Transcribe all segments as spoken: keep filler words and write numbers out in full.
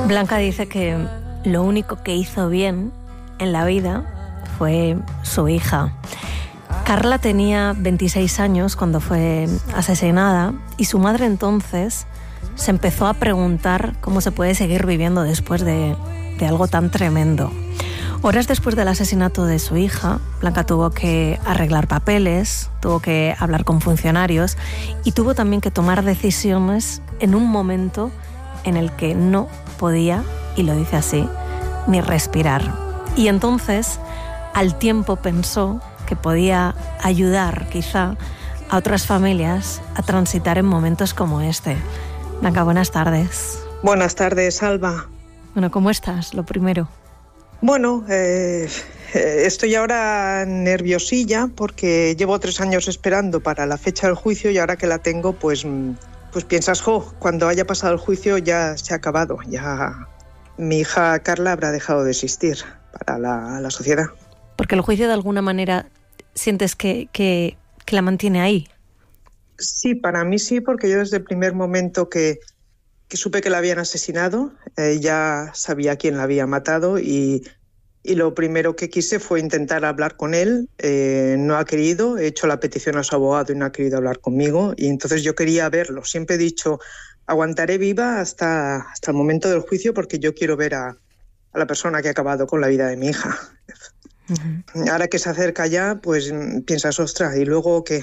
Blanca dice que lo único que hizo bien en la vida fue su hija. Carla tenía veintiséis años cuando fue asesinada y su madre entonces se empezó a preguntar cómo se puede seguir viviendo después de, de algo tan tremendo. Horas después del asesinato de su hija, Blanca tuvo que arreglar papeles, tuvo que hablar con funcionarios y tuvo también que tomar decisiones en un momento en el que no podía, y lo dice así, ni respirar. Y entonces, al tiempo pensó que podía ayudar quizá a otras familias a transitar en momentos como este. Blanca, buenas tardes. Buenas tardes, Alba. Bueno, ¿cómo estás? Lo primero. Bueno, eh, estoy ahora nerviosilla porque llevo tres años esperando para la fecha del juicio y ahora que la tengo, pues, pues piensas, jo, cuando haya pasado el juicio ya se ha acabado, ya mi hija Carla habrá dejado de existir para la, la sociedad. Porque el juicio de alguna manera sientes que, que, que la mantiene ahí. Sí, para mí sí, porque yo desde el primer momento que... que supe que la habían asesinado, eh, ya sabía quién la había matado y, y lo primero que quise fue intentar hablar con él. Eh, no ha querido, he hecho la petición a su abogado y no ha querido hablar conmigo y entonces yo quería verlo. Siempre he dicho, aguantaré viva hasta, hasta el momento del juicio porque yo quiero ver a, a la persona que ha acabado con la vida de mi hija. Uh-huh. Ahora que se acerca ya, pues piensas, ostras, y luego que...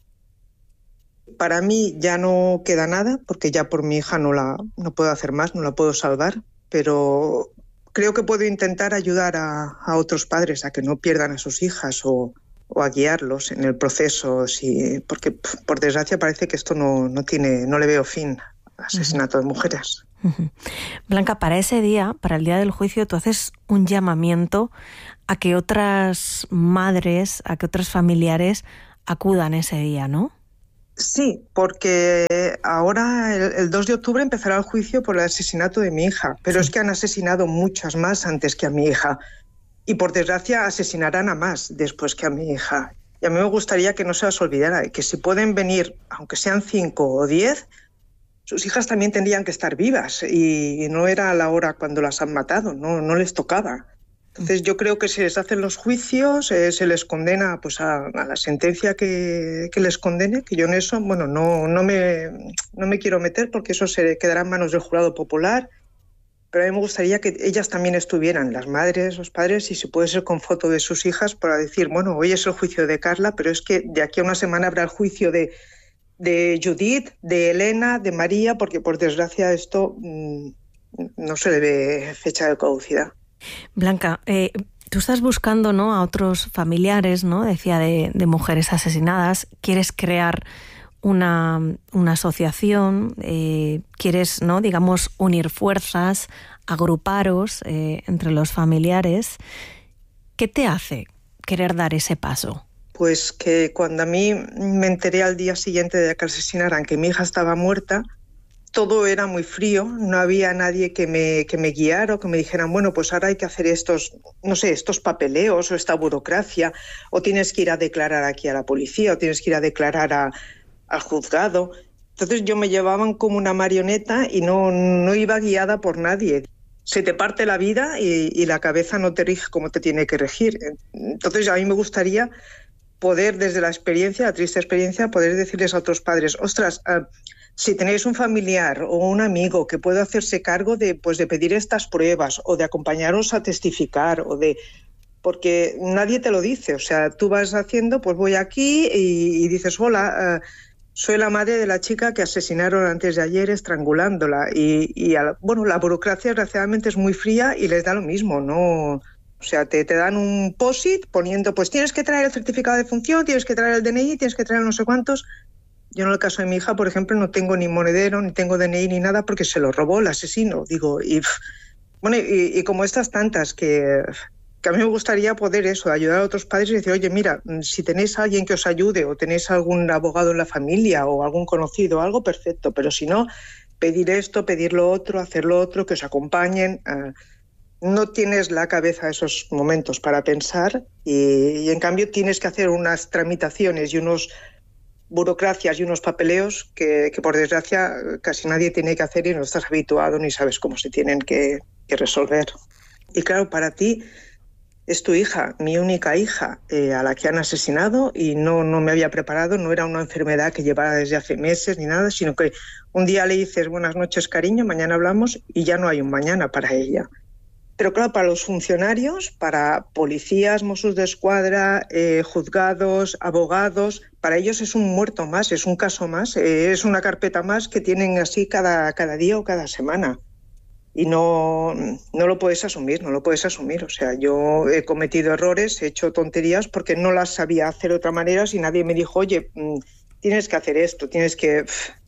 Para mí ya no queda nada, porque ya por mi hija no la no puedo hacer más, no la puedo salvar, pero creo que puedo intentar ayudar a, a otros padres a que no pierdan a sus hijas o, o a guiarlos en el proceso, sí, porque por desgracia parece que esto no, no tiene, no le veo fin, asesinato uh-huh. de mujeres. Uh-huh. Blanca, para ese día, para el día del juicio, tú haces un llamamiento a que otras madres, a que otros familiares acudan ese día, ¿no? Sí, porque ahora el, el dos de octubre empezará el juicio por el asesinato de mi hija, pero sí. Es que han asesinado muchas más antes que a mi hija y por desgracia asesinarán a más después que a mi hija. Y a mí me gustaría que no se las olvidara, que si pueden venir, aunque sean cinco o diez, sus hijas también tendrían que estar vivas y no era a la hora cuando las han matado, no, no les tocaba. Entonces yo creo que se les hacen los juicios, eh, se les condena pues a, a la sentencia que, que les condene, que yo en eso, bueno, no, no, me, no me quiero meter porque eso se quedará en manos del jurado popular, pero a mí me gustaría que ellas también estuvieran, las madres, los padres, y si puede ser con foto de sus hijas, para decir, bueno, hoy es el juicio de Carla, pero es que de aquí a una semana habrá el juicio de, de Judith, de Elena, de María, porque por desgracia esto mmm, no se le ve fecha de caducidad. Blanca, eh, tú estás buscando, ¿no?, a otros familiares, ¿no?, decía, de, de mujeres asesinadas. Quieres crear una, una asociación, eh, quieres, ¿no?, digamos, unir fuerzas, agruparos eh, entre los familiares. ¿Qué te hace querer dar ese paso? Pues que cuando a mí me enteré al día siguiente de que asesinaran que mi hija estaba muerta, todo era muy frío, no había nadie que me, que me guiara o que me dijeran, bueno, pues ahora hay que hacer estos, no sé, estos papeleos o esta burocracia, o tienes que ir a declarar aquí a la policía, o tienes que ir a declarar a, al juzgado. Entonces yo me llevaban como una marioneta y no, no iba guiada por nadie. Se te parte la vida y, y la cabeza no te rige como te tiene que regir. Entonces a mí me gustaría poder, desde la experiencia, la triste experiencia, poder decirles a otros padres, ostras, uh, si tenéis un familiar o un amigo que pueda hacerse cargo de, pues, de pedir estas pruebas o de acompañaros a testificar o de... Porque nadie te lo dice, o sea, tú vas haciendo, pues voy aquí y, y dices, hola, uh, soy la madre de la chica que asesinaron antes de ayer estrangulándola y, y a, bueno, la burocracia desgraciadamente es muy fría y les da lo mismo, ¿no? O sea, te, te dan un post-it poniendo, pues tienes que traer el certificado de función, tienes que traer el D N I, tienes que traer no sé cuántos... Yo en el caso de mi hija, por ejemplo, no tengo ni monedero, ni tengo D N I, ni nada, porque se lo robó el asesino. Digo, y bueno, y, y como estas tantas, que, que a mí me gustaría poder eso, ayudar a otros padres y decir, oye, mira, si tenéis a alguien que os ayude, o tenéis algún abogado en la familia, o algún conocido, algo, perfecto, pero si no, pedir esto, pedir lo otro, hacer lo otro, que os acompañen. Uh, no tienes la cabeza esos momentos para pensar, y, y en cambio tienes que hacer unas tramitaciones y unos burocracias y unos papeleos que, que por desgracia casi nadie tiene que hacer y no estás habituado ni sabes cómo se tienen que, que resolver. Y claro, para ti es tu hija, mi única hija, eh, a la que han asesinado y no, no me había preparado, no era una enfermedad que llevara desde hace meses ni nada, sino que un día le dices buenas noches, cariño, mañana hablamos y ya no hay un mañana para ella. Pero claro, para los funcionarios, para policías, Mossos de Escuadra, eh, juzgados, abogados, para ellos es un muerto más, es un caso más, eh, es una carpeta más que tienen así cada, cada día o cada semana. Y no, no lo puedes asumir, no lo puedes asumir. O sea, yo he cometido errores, he hecho tonterías porque no las sabía hacer de otra manera si nadie me dijo, oye, tienes que hacer esto, tienes que...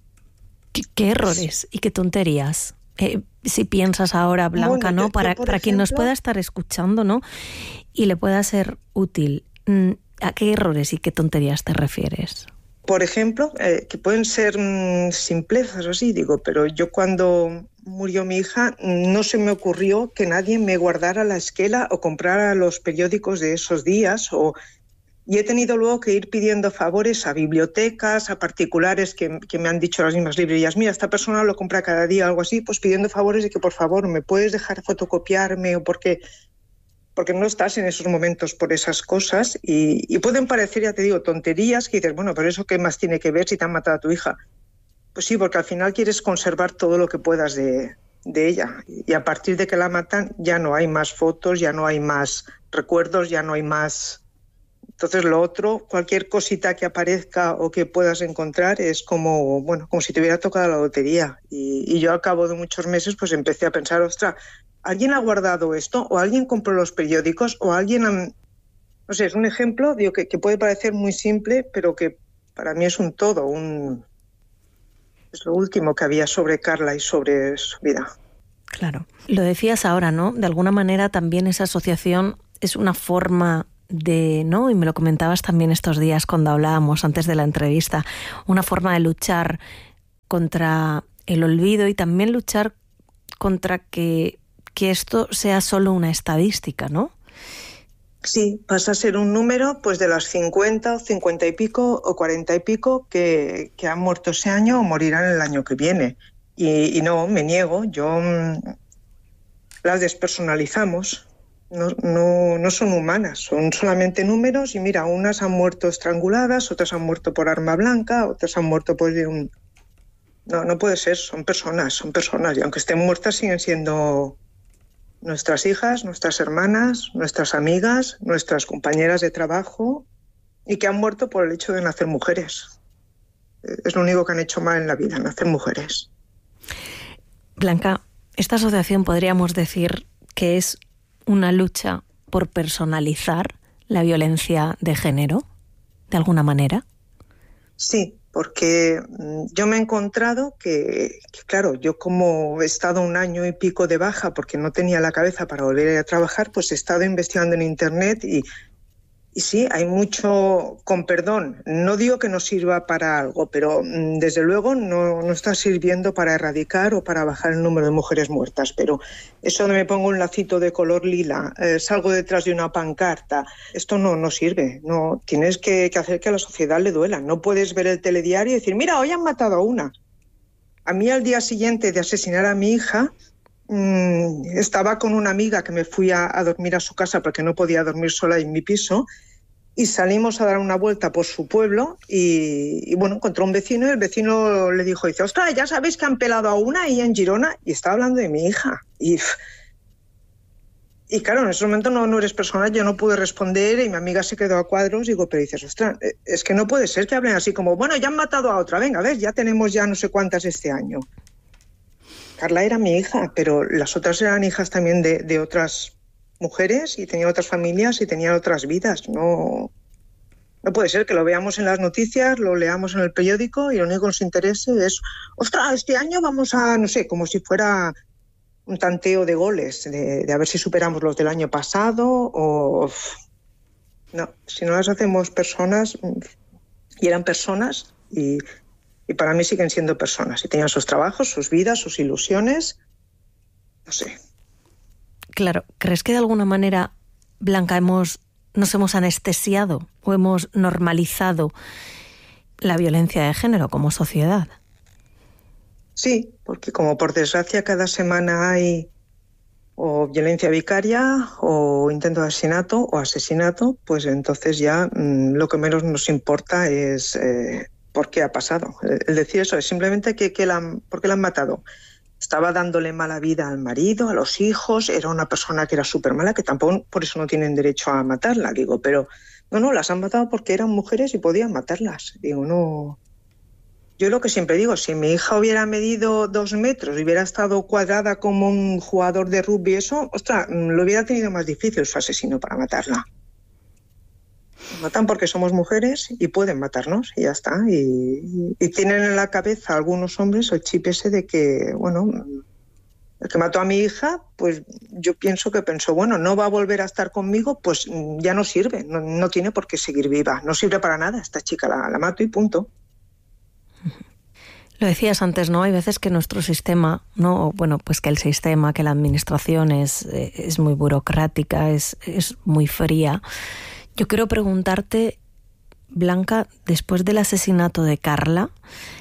¿Qué, qué errores y qué tonterías? Eh, si piensas ahora, Blanca, bueno, ¿no? yo, Para, yo, para ejemplo, quien nos pueda estar escuchando, ¿no? Y le pueda ser útil, ¿a qué errores y qué tonterías te refieres? Por ejemplo, eh, que pueden ser mmm, simplezas o así, digo, pero yo cuando murió mi hija no se me ocurrió que nadie me guardara la esquela o comprara los periódicos de esos días o... Y he tenido luego que ir pidiendo favores a bibliotecas, a particulares que, que me han dicho las mismas librerías, mira, esta persona lo compra cada día o algo así, pues pidiendo favores de que por favor me puedes dejar fotocopiarme o porque, porque no estás en esos momentos por esas cosas y, y pueden parecer, ya te digo, tonterías que dices, bueno, pero eso qué más tiene que ver si te han matado a tu hija. Pues sí, porque al final quieres conservar todo lo que puedas de, de ella y a partir de que la matan ya no hay más fotos, ya no hay más recuerdos, ya no hay más... Entonces lo otro, cualquier cosita que aparezca o que puedas encontrar es como, bueno, como si te hubiera tocado la lotería. Y, y yo al cabo de muchos meses pues empecé a pensar, ostras, ¿alguien ha guardado esto? ¿O alguien compró los periódicos? ¿O alguien ha... No sé, es un ejemplo, digo, que, que puede parecer muy simple, pero que para mí es un todo, un... es lo último que había sobre Carla y sobre su vida. Claro. Lo decías ahora, ¿no? De alguna manera también esa asociación es una forma... de, ¿no? Y me lo comentabas también estos días cuando hablábamos antes de la entrevista, una forma de luchar contra el olvido y también luchar contra que, que esto sea solo una estadística, ¿no? Sí, pasa a ser un número pues de las cincuenta o cincuenta y pico o cuarenta y pico que, que han muerto ese año o morirán el año que viene. Y, y no, me niego, yo mmm, las despersonalizamos. No, no, no son humanas, son solamente números y mira, unas han muerto estranguladas, otras han muerto por arma blanca, otras han muerto por un... No, no puede ser, son personas, son personas y aunque estén muertas siguen siendo nuestras hijas, nuestras hermanas, nuestras amigas, nuestras compañeras de trabajo y que han muerto por el hecho de nacer mujeres. Es lo único que han hecho mal en la vida, nacer mujeres. Blanca, esta asociación podríamos decir que es una lucha por personalizar la violencia de género, de alguna manera. Sí, porque yo me he encontrado que, que, claro, yo como he estado un año y pico de baja porque no tenía la cabeza para volver a trabajar, pues he estado investigando en internet y, y sí, hay mucho, con perdón, no digo que no sirva para algo, pero desde luego no, no está sirviendo para erradicar o para bajar el número de mujeres muertas, pero eso de me pongo un lacito de color lila, eh, salgo detrás de una pancarta, esto no, no sirve, no, tienes que, que hacer que a la sociedad le duela, no puedes ver el telediario y decir, mira, hoy han matado a una. A mí al día siguiente de asesinar a mi hija, estaba con una amiga que me fui a, a dormir a su casa porque no podía dormir sola en mi piso y salimos a dar una vuelta por su pueblo y, y bueno, encontró un vecino y el vecino le dijo, dice, ostras, ya sabéis que han pelado a una ahí en Girona y estaba hablando de mi hija y, y claro, en ese momento no, no eres personal, yo no pude responder y mi amiga se quedó a cuadros y digo, pero dices, ostras, es que no puede ser que hablen así como, bueno, ya han matado a otra, venga, ves, ya tenemos ya no sé cuántas este año. Carla era mi hija, pero las otras eran hijas también de, de otras mujeres y tenían otras familias y tenían otras vidas. No, no puede ser que lo veamos en las noticias, lo leamos en el periódico y lo único que nos interese es, ostras, este año vamos a, no sé, como si fuera un tanteo de goles, de, de a ver si superamos los del año pasado o... No, si no las hacemos personas, y eran personas y... Y para mí siguen siendo personas. Y tenían sus trabajos, sus vidas, sus ilusiones. No sé. Claro, ¿crees que de alguna manera, Blanca, hemos, nos hemos anestesiado o hemos normalizado la violencia de género como sociedad. Sí, porque como por desgracia cada semana hay o violencia vicaria o intento de asesinato o asesinato, pues entonces ya mmm, lo que menos nos importa es eh, por qué ha pasado. El decir eso es simplemente que, que la, por qué la han matado. Estaba dándole mala vida al marido, a los hijos, era una persona que era súper mala, que tampoco por eso no tienen derecho a matarla, digo, pero no, no, las han matado porque eran mujeres y podían matarlas. Digo, no. Yo lo que siempre digo, si mi hija hubiera medido dos metros y hubiera estado cuadrada como un jugador de rugby, eso, ostras, lo hubiera tenido más difícil su asesino para matarla. Nos matan porque somos mujeres y pueden matarnos y ya está. Y, y tienen en la cabeza algunos hombres el chip ese de que, bueno, el que mató a mi hija, pues yo pienso que pensó, bueno, no va a volver a estar conmigo, pues ya no sirve, no, no tiene por qué seguir viva, no sirve para nada, esta chica la, la mato y punto. Lo decías antes, ¿no? Hay veces que nuestro sistema, ¿no? Bueno, pues que el sistema, que la administración es, es muy burocrática, es, es muy fría. Yo quiero preguntarte, Blanca, después del asesinato de Carla,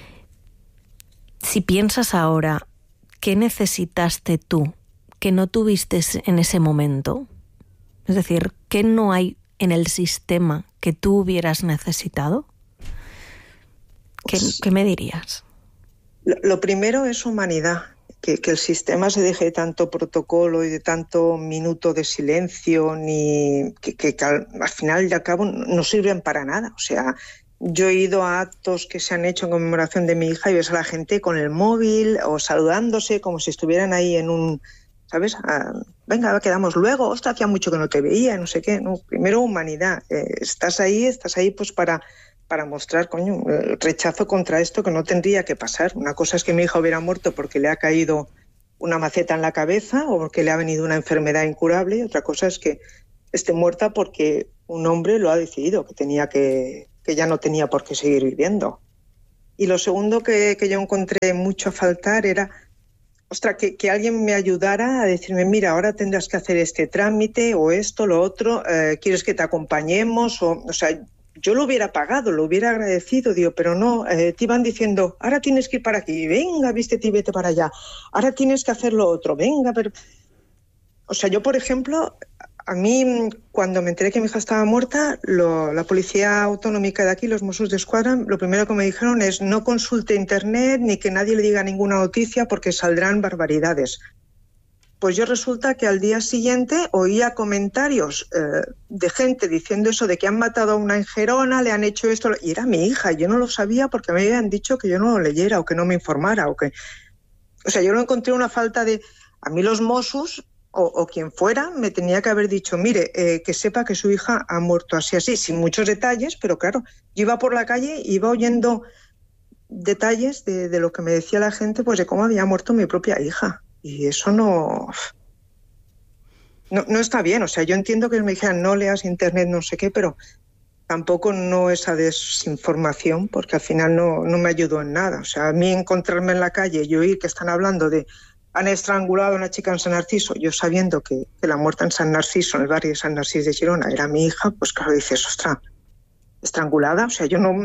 si piensas ahora, ¿qué necesitaste tú que no tuviste en ese momento? Es decir, ¿qué no hay en el sistema que tú hubieras necesitado? ¿Qué, qué me dirías? Lo, lo primero es humanidad. Que, que el sistema se deje de tanto protocolo y de tanto minuto de silencio, ni que, que, que al, al final y al cabo no sirven para nada. O sea, yo he ido a actos que se han hecho en conmemoración de mi hija y ves a la gente con el móvil o saludándose como si estuvieran ahí en un, ¿sabes? Ah, venga, quedamos luego, ostras, hacía mucho que no te veía, no sé qué. No, primero humanidad. Eh, estás ahí, estás ahí pues para... para mostrar, coño, el rechazo contra esto que no tendría que pasar. Una cosa es que mi hija hubiera muerto porque le ha caído una maceta en la cabeza o porque le ha venido una enfermedad incurable, y otra cosa es que esté muerta porque un hombre lo ha decidido, que tenía que, que ya no tenía por qué seguir viviendo. Y lo segundo que, que yo encontré mucho a faltar era, ostras, que, que alguien me ayudara a decirme, mira, ahora tendrás que hacer este trámite o esto, lo otro, eh, ¿quieres que te acompañemos? O, o sea, yo lo hubiera pagado, lo hubiera agradecido, digo, pero no, eh, te iban diciendo, ahora tienes que ir para aquí, venga, vístete y vete para allá, ahora tienes que hacer lo otro, venga, pero... O sea, yo, por ejemplo, a mí, cuando me enteré que mi hija estaba muerta, lo, la policía autonómica de aquí, los Mossos d'Esquadra, lo primero que me dijeron es no consulte internet ni que nadie le diga ninguna noticia porque saldrán barbaridades. Pues yo resulta que al día siguiente oía comentarios eh, de gente diciendo eso de que han matado a una en Gerona, le han hecho esto, y era mi hija, yo no lo sabía porque me habían dicho que yo no lo leyera o que no me informara. O, que... o sea, yo lo encontré una falta de... A mí los Mossos o, o quien fuera me tenía que haber dicho, mire, eh, que sepa que su hija ha muerto así, así, sin muchos detalles, pero claro, yo iba por la calle y iba oyendo detalles de, de lo que me decía la gente, pues de cómo había muerto mi propia hija. Y eso no, no no está bien. O sea, yo entiendo que me dijeran no leas internet, no sé qué, pero tampoco no esa desinformación, porque al final no, no me ayudó en nada. O sea, a mí encontrarme en la calle y oír que están hablando de han estrangulado a una chica en San Narciso, yo sabiendo que, que la muerta en San Narciso, en el barrio de San Narciso de Girona, era mi hija, pues claro, dices, ostras, estrangulada. O sea, yo no...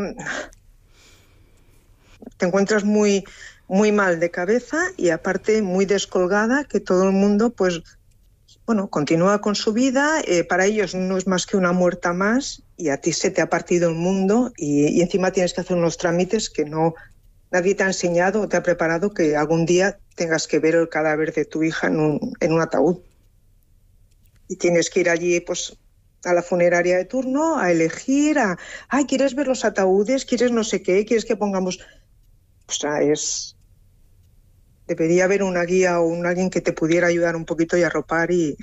Te encuentras muy... muy mal de cabeza y aparte muy descolgada, que todo el mundo pues bueno continúa con su vida, eh, para ellos no es más que una muerta más y a ti se te ha partido el mundo y, y encima tienes que hacer unos trámites que no nadie te ha enseñado o te ha preparado, que algún día tengas que ver el cadáver de tu hija en un, en un ataúd y tienes que ir allí pues a la funeraria de turno a elegir, a ay, ¿quieres ver los ataúdes? ¿Quieres no sé qué? ¿Quieres que pongamos? O sea, es... Debería haber una guía o un alguien que te pudiera ayudar un poquito y arropar y...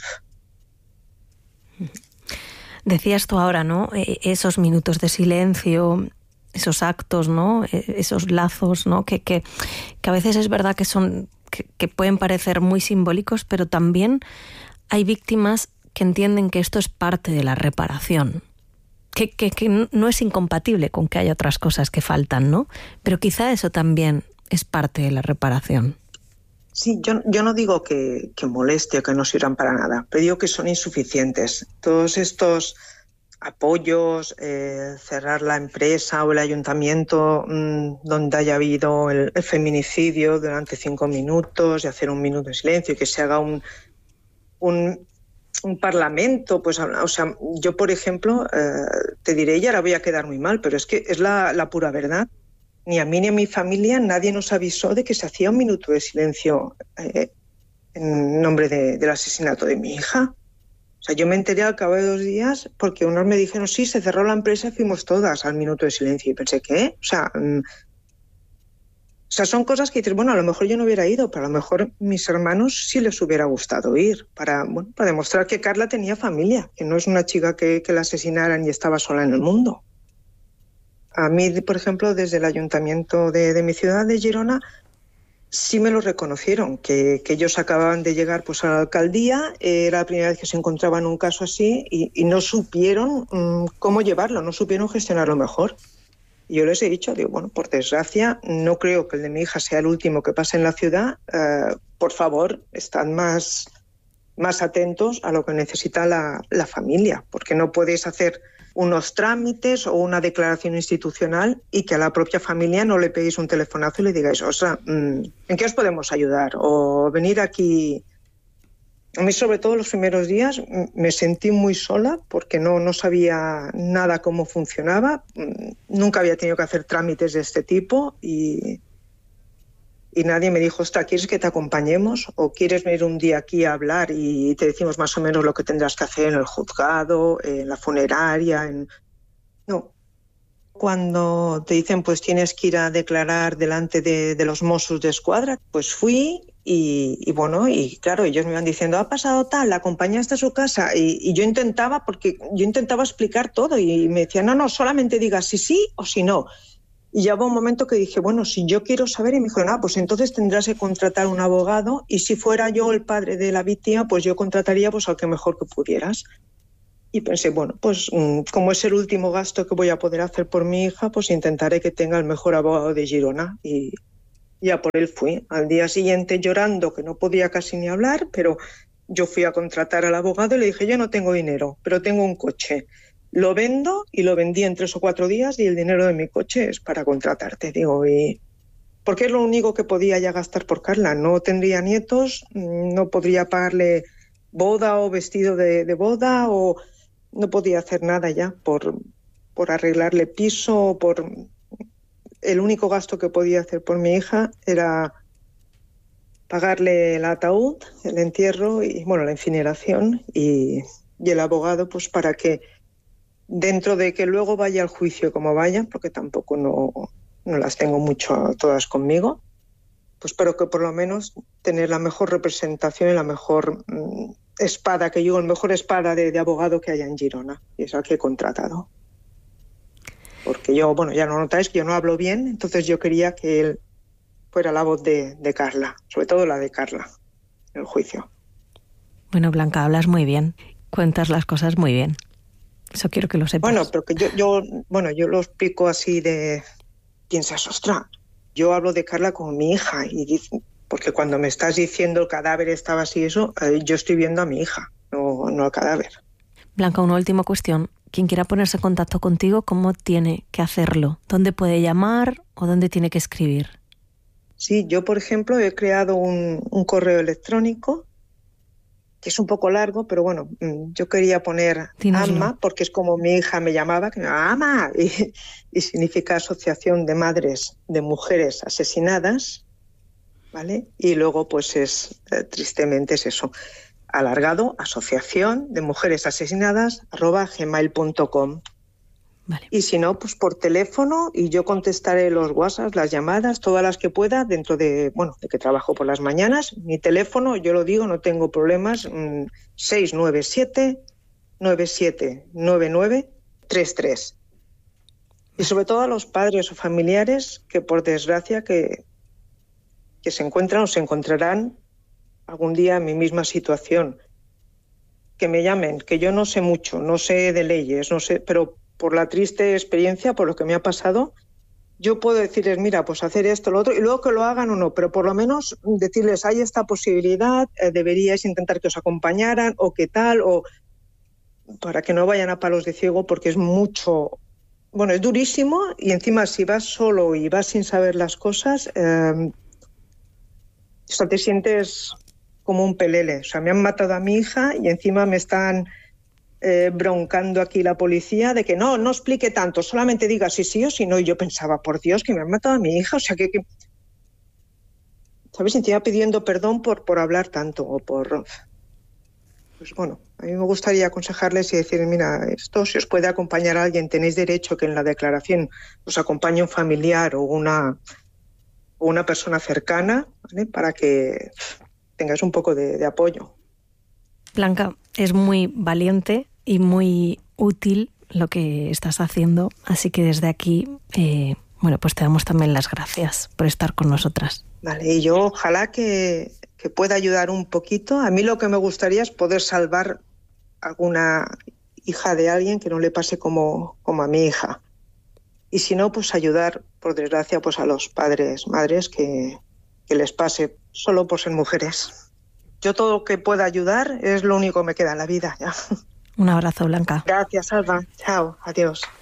Decías tú ahora, ¿no? Esos minutos de silencio, esos actos, ¿no? Esos lazos, ¿no? Que, que, que a veces es verdad que son... Que, que pueden parecer muy simbólicos, pero también hay víctimas que entienden que esto es parte de la reparación. Que, que, que no es incompatible con que haya otras cosas que faltan, ¿no? Pero quizá eso también es parte de la reparación. Sí, yo, yo no digo que, que moleste o que no sirvan para nada, pero digo que son insuficientes. Todos estos apoyos, eh, cerrar la empresa o el ayuntamiento mmm, donde haya habido el, el feminicidio durante cinco minutos y hacer un minuto de silencio y que se haga un, un, un parlamento. Pues, o sea, yo, por ejemplo, eh, te diré, y ahora voy a quedar muy mal, pero es que es la, la pura verdad. Ni a mí ni a mi familia nadie nos avisó de que se hacía un minuto de silencio eh, en nombre de, del asesinato de mi hija. O sea, yo me enteré al cabo de dos días porque unos me dijeron, sí, se cerró la empresa y fuimos todas al minuto de silencio. Y pensé, ¿qué? O sea, mm, o sea, son cosas que dices, bueno, a lo mejor yo no hubiera ido, pero a lo mejor mis hermanos sí les hubiera gustado ir para, bueno, para demostrar que Carla tenía familia, que no es una chica que, que la asesinaran y estaba sola en el mundo. A mí, por ejemplo, desde el ayuntamiento de, de mi ciudad, de Girona, sí me lo reconocieron, que, que ellos acababan de llegar pues, a la alcaldía, era la primera vez que se encontraban un caso así y, y no supieron mmm, cómo llevarlo, no supieron gestionarlo mejor. Y yo les he dicho, digo, bueno, por desgracia, no creo que el de mi hija sea el último que pase en la ciudad. Eh, por favor, estad más, más atentos a lo que necesita la, la familia, porque no podéis hacer unos trámites o una declaración institucional y que a la propia familia no le peguéis un telefonazo y le digáis, o sea, ¿en qué os podemos ayudar? O venir aquí. A mí, sobre todo los primeros días, me sentí muy sola porque no, no sabía nada cómo funcionaba. Nunca había tenido que hacer trámites de este tipo y, y nadie me dijo, ostras, ¿quieres que te acompañemos? ¿O quieres venir un día aquí a hablar y te decimos más o menos lo que tendrás que hacer en el juzgado, en la funeraria? En... No. Cuando te dicen, pues tienes que ir a declarar delante de, de los Mossos de Escuadra, pues fui y, y bueno, y claro, ellos me iban diciendo, ha pasado tal, la acompañaste a su casa, y, y yo intentaba, porque yo intentaba explicar todo y me decían, no, no, solamente digas si sí o si no. Y ya hubo un momento que dije, bueno, si yo quiero saber, y me dijeron, ah, pues entonces tendrás que contratar un abogado, y si fuera yo el padre de la víctima, pues yo contrataría pues al que mejor que pudieras. Y pensé, bueno, pues como es el último gasto que voy a poder hacer por mi hija, pues intentaré que tenga el mejor abogado de Girona. Y ya por él fui. Al día siguiente llorando, que no podía casi ni hablar, pero yo fui a contratar al abogado y le dije, yo no tengo dinero, pero tengo un coche. Lo vendo y lo vendí en tres o cuatro días y el dinero de mi coche es para contratarte, digo, y porque es lo único que podía ya gastar por Carla. No tendría nietos, no podría pagarle boda o vestido de, de boda, o no podía hacer nada ya por, por arreglarle piso, por... El único gasto que podía hacer por mi hija era pagarle el ataúd, el entierro y, bueno, la incineración y, y el abogado, pues para que dentro de que luego vaya al juicio como vaya, porque tampoco no, no las tengo mucho todas conmigo, pues pero que por lo menos tener la mejor representación y la mejor mmm, espada, que yo, el mejor espada de, de abogado que haya en Girona, y es al que he contratado. Porque yo, bueno, ya no notáis que yo no hablo bien, entonces yo quería que él fuera la voz de, de Carla, sobre todo la de Carla, en el juicio. Bueno, Blanca, hablas muy bien, cuentas las cosas muy bien. Eso quiero que lo sepas. Bueno, pero que yo, yo, bueno, yo lo explico así de... Piensas, ostras, yo hablo de Carla como mi hija, y dice, porque cuando me estás diciendo el cadáver estaba así, eso, eh, yo estoy viendo a mi hija, no, no al cadáver. Blanca, una última cuestión. Quien quiera ponerse en contacto contigo, ¿cómo tiene que hacerlo? ¿Dónde puede llamar o dónde tiene que escribir? Sí, yo, por ejemplo, he creado un, un correo electrónico que es un poco largo, pero bueno, yo quería poner Dínoslo. AMA, porque es como mi hija me llamaba, que me llamaba AMA, y, y significa Asociación de Madres de Mujeres Asesinadas, ¿vale? Y luego, pues es, eh, tristemente es eso, alargado, Asociación de Mujeres Asesinadas, arroba gmail punto com. Vale. Y si no, pues por teléfono, y yo contestaré los WhatsApp, las llamadas, todas las que pueda, dentro de, bueno, de que trabajo por las mañanas. Mi teléfono, yo lo digo, no tengo problemas, mmm, seis nueve siete, nueve siete nueve nueve tres tres. Y sobre todo a los padres o familiares que, por desgracia, que, que se encuentran o se encontrarán algún día en mi misma situación. Que me llamen, que yo no sé mucho, no sé de leyes, no sé, pero por la triste experiencia, por lo que me ha pasado, yo puedo decirles, mira, pues hacer esto, lo otro, y luego que lo hagan o no, pero por lo menos decirles, hay esta posibilidad, eh, deberíais intentar que os acompañaran, o qué tal, o para que no vayan a palos de ciego, porque es mucho, bueno, es durísimo, y encima si vas solo y vas sin saber las cosas, eh, o sea, te sientes como un pelele. O sea, me han matado a mi hija y encima me están eh, broncando aquí la policía de que no, no explique tanto, solamente diga sí, sí o sí no. Y yo pensaba, por Dios, que me han matado a mi hija, o sea, que... que ¿sabes? Encima pidiendo perdón por, por hablar tanto o por... Pues bueno, a mí me gustaría aconsejarles y decir, mira, esto si os puede acompañar a alguien, tenéis derecho que en la declaración os acompañe un familiar o una, o una persona cercana, ¿vale? Para que tengáis un poco de, de apoyo. Blanca, es muy valiente y muy útil lo que estás haciendo, así que desde aquí, eh, bueno, pues te damos también las gracias por estar con nosotras. Vale, y yo ojalá que, que pueda ayudar un poquito. A mí lo que me gustaría es poder salvar alguna hija de alguien que no le pase como, como a mi hija. Y si no, pues ayudar, por desgracia, pues a los padres, madres que, que les pase solo por ser mujeres. Yo todo lo que pueda ayudar es lo único que me queda en la vida ya. Un abrazo, Blanca. Gracias, Alba. Chao, adiós.